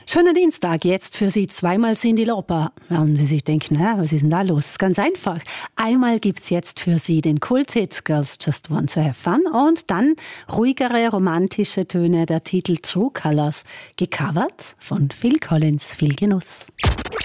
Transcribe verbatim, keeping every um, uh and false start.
Schönen Dienstag, jetzt für Sie zweimal Cyndi Lauper. Werden Sie sich denken, na, was ist denn da los? Ganz einfach. Einmal gibt's jetzt für Sie den Kulthit Girls Just Want to Have Fun und dann ruhigere, romantische Töne, der Titel True Colors, gecovert von Phil Collins. Viel Genuss.